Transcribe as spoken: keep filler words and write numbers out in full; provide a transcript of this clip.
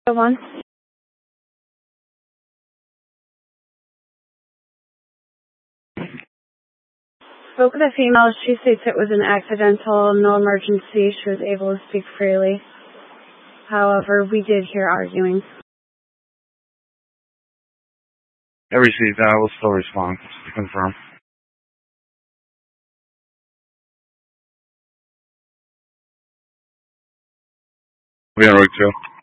One. Spoke with a female. She states it was an accidental, no emergency. She was able to speak freely. However, we did hear arguing. I received that. I will still respond to confirm. We on Route two.